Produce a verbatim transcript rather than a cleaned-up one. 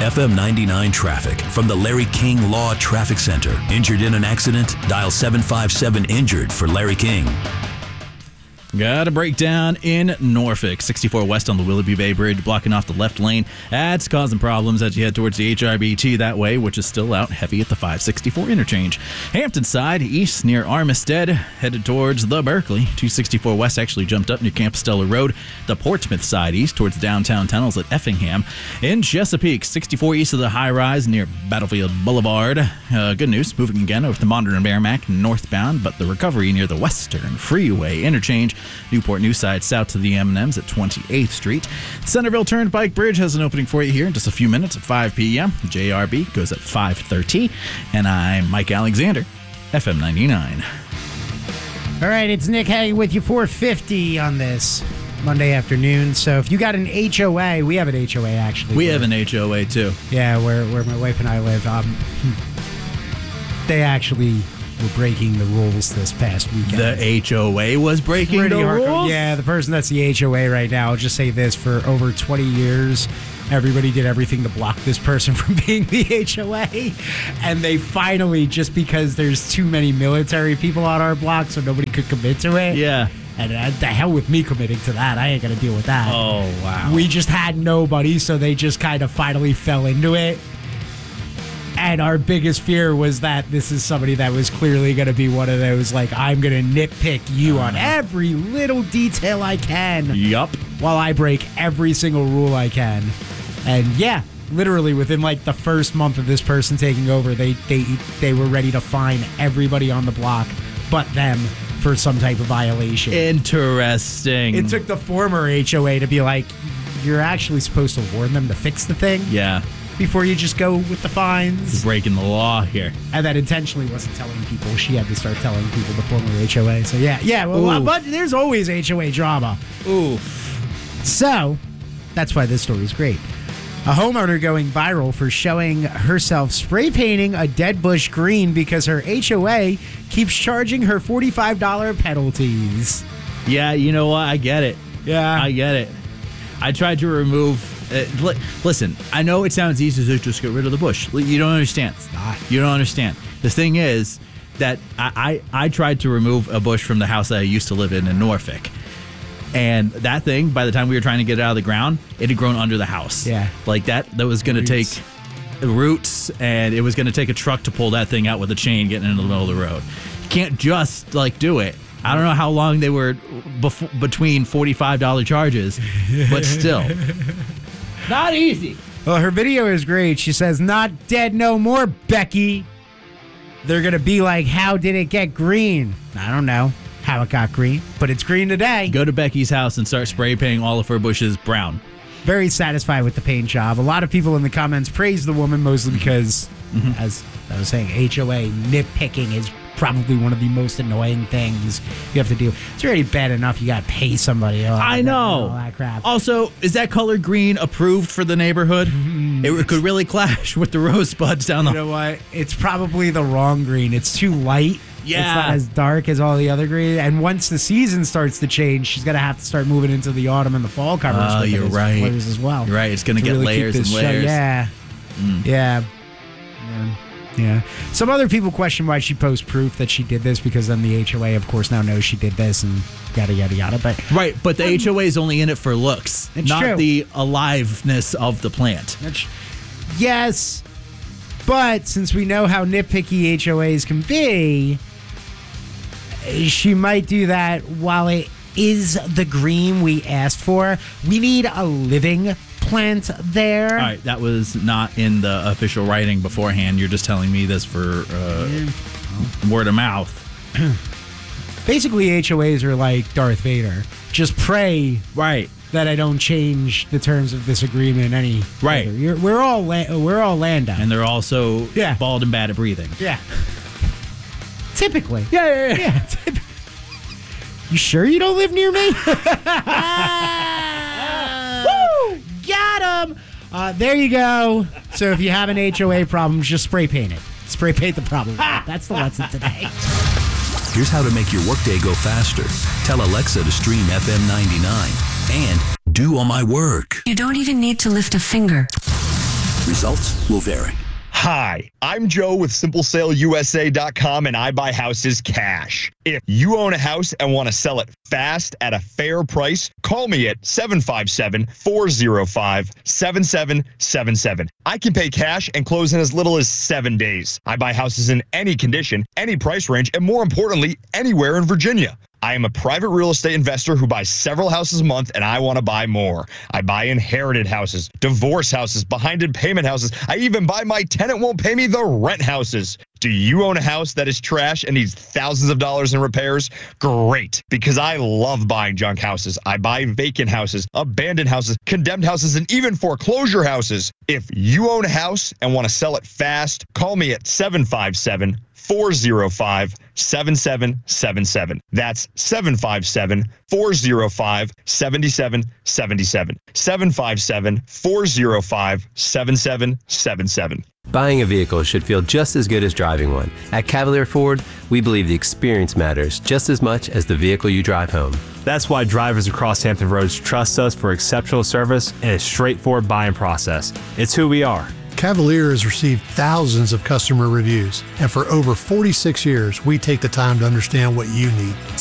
F M ninety-nine traffic from the Larry King Law Traffic Center. Injured in an accident? Dial seven five seven injured for Larry King. Got a breakdown in Norfolk. sixty-four west on the Willoughby Bay Bridge, blocking off the left lane. That's causing problems as you head towards the H R B T that way, which is still out heavy at the five sixty-four interchange. Hampton side, east near Armistead, headed towards the Berkeley. two sixty-four west actually jumped up near Campostella Road. The Portsmouth side, east towards downtown tunnels at Effingham. In Chesapeake, sixty-four east of the high rise near Battlefield Boulevard. Uh, good news, moving again over to Modern and Merrimack northbound, but the recovery near the Western Freeway interchange. Newport News side south to the M and M's at twenty-eighth Street. Centerville Turnpike Bridge has an opening for you here in just a few minutes at five p.m. J R B goes at five thirty. And I'm Mike Alexander, F M ninety-nine. All right, it's Nick hanging with you, four fifty on this Monday afternoon. So if you got an H O A, we have an H O A actually. We have an H O A too. Yeah, where, where my wife and I live. Um, they actually were breaking the rules this past weekend. The H O A was breaking Pretty the hardcore. rules? Yeah, the person that's the H O A right now, I'll just say this, for over twenty years, everybody did everything to block this person from being the H O A. And they finally, just because there's too many military people on our block, so nobody could commit to it. Yeah. And uh, the hell with me committing to that. I ain't going to deal with that. Oh, wow. We just had nobody, so they just kind of finally fell into it. And our biggest fear was that this is somebody that was clearly going to be one of those, like, I'm going to nitpick you on every little detail I can. Yup. While I break every single rule I can. And yeah, literally within like the first month of this person taking over, they they they were ready to fine everybody on the block but them for some type of violation. Interesting. It took the former H O A to be like, you're actually supposed to warn them to fix the thing. Yeah. Before you just go with the fines. Breaking the law here. And that intentionally wasn't telling people. She had to start telling people, the former H O A. So yeah, yeah, well, Ooh. but there's always H O A drama. Ooh. So, that's why this story is great. A homeowner going viral for showing herself spray painting a dead bush green because her H O A keeps charging her forty-five dollars penalties. Yeah, you know what? I get it. Yeah. I get it. I tried to remove... Uh, li- listen, I know it sounds easy to just get rid of the bush. You don't understand. It's not. You don't understand. The thing is that I, I, I tried to remove a bush from the house that I used to live in in Norfolk. And that thing, by the time we were trying to get it out of the ground, it had grown under the house. Yeah. Like that, that was going to take Roots. roots, and it was going to take a truck to pull that thing out with a chain getting into the middle of the road. You can't just, like, do it. I don't know how long they were bef- between forty-five dollars charges, but still. Not easy. Well, her video is great. She says, not dead no more, Becky. They're going to be like, how did it get green? I don't know how it got green, but it's green today. Go to Becky's house and start spray painting all of her bushes brown. Very satisfied with the paint job. A lot of people in the comments praise the woman, mostly because, mm-hmm. as I was saying, H O A nitpicking is probably one of the most annoying things you have to do. It's already bad enough you got to pay somebody. Oh, I know. All that crap. Also, is that color green approved for the neighborhood? Mm-hmm. It could really clash with the rosebuds down the... You know what? It's probably the wrong green. It's too light. Yeah. It's not as dark as all the other green. And once the season starts to change, she's going to have to start moving into the autumn and the fall covers. Oh, with you're it as right. Layers as well. You're right. It's going to get really layers and show. layers. Yeah. Mm. Yeah. Yeah. Yeah. Some other people question why she posts proof that she did this, because then the H O A, of course, now knows she did this and yada, yada, yada. But Right, but the um, H O A is only in it for looks, it's not true. the aliveness of the plant. That's, yes, but since we know how nitpicky H O As can be, she might do that while it is the green we asked for. We need a living plant there. All right, that was not in the official writing beforehand. You're just telling me this for uh, yeah. word of mouth. Basically, H O As are like Darth Vader. Just pray right. that I don't change the terms of this agreement any right. further. You're, we're all la- we're all Lando. And they're also yeah. bald and bad at breathing. Yeah. Typically. Yeah, yeah, yeah. yeah typ- you sure you don't live near me? Woo! Got him! Uh, there you go. So if you have an H O A problem, just spray paint it. Spray paint the problem. That's the lesson today. Here's how to make your workday go faster. Tell Alexa to stream F M ninety-nine and do all my work. You don't even need to lift a finger. Results will vary. Hi, I'm Joe with Simple Sale U S A dot com, and I buy houses cash. If you own a house and want to sell it fast at a fair price, call me at seven five seven, four zero five, seven seven seven seven. I can pay cash and close in as little as seven days. I buy houses in any condition, any price range, and more importantly, anywhere in Virginia. I am a private real estate investor who buys several houses a month, and I want to buy more. I buy inherited houses, divorce houses, behind in payment houses. I even buy my tenant won't pay me the rent houses. Do you own a house that is trash and needs thousands of dollars in repairs? Great, because I love buying junk houses. I buy vacant houses, abandoned houses, condemned houses, and even foreclosure houses. If you own a house and want to sell it fast, call me at seven five seven, four zero five, seven seven seven seven. That's seven five seven, four zero five, seven seven seven seven. seven five seven, four zero five, seven seven seven seven. Buying a vehicle should feel just as good as driving one. At Cavalier Ford, we believe the experience matters just as much as the vehicle you drive home. That's why drivers across Hampton Roads trust us for exceptional service and a straightforward buying process. It's who we are. Cavalier has received thousands of customer reviews, and for over forty-six years, we take the time to understand what you need.